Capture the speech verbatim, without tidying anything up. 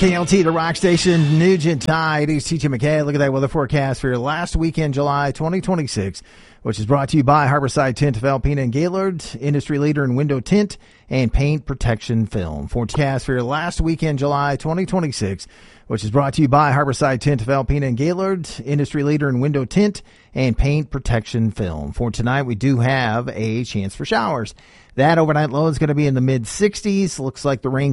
K L T, the rock station, Nugent Tide. It's T J McKay. Look at that weather forecast for your last weekend, July twenty twenty-six, which is brought to you by Harborside Tint of Alpena and Gaylord, industry leader in window tint and paint protection film. Forecast for your last weekend, July twenty twenty-six, which is brought to you by Harborside Tint of Alpena and Gaylord, industry leader in window tint and paint protection film. For tonight, we do have a chance for showers. That overnight low is going to be in the mid sixties. Looks like the rain